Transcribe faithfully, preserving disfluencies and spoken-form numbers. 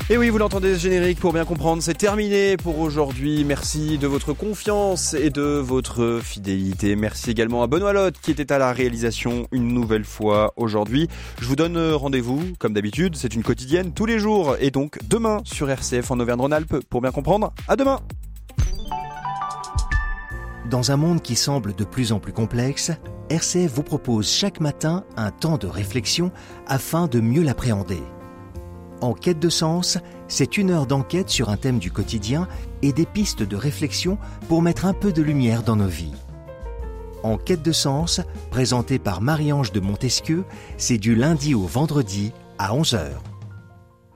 Et oui, vous l'entendez, ce générique, pour bien comprendre, c'est terminé pour aujourd'hui. Merci de votre confiance et de votre fidélité. Merci également à Benoît Lotte qui était à la réalisation une nouvelle fois aujourd'hui. Je vous donne rendez-vous, comme d'habitude, c'est une quotidienne tous les jours. Et donc demain sur R C F en Auvergne-Rhône-Alpes. Pour bien comprendre, à demain. Dans un monde qui semble de plus en plus complexe, R C F vous propose chaque matin un temps de réflexion afin de mieux l'appréhender. En quête de sens, c'est une heure d'enquête sur un thème du quotidien et des pistes de réflexion pour mettre un peu de lumière dans nos vies. En quête de sens, présenté par Marie-Ange de Montesquieu, c'est du lundi au vendredi à onze heures.